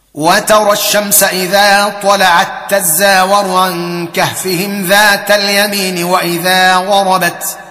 وترى الشمس إذا طلعت تزاور عن كهفهم ذات اليمين وإذا غربت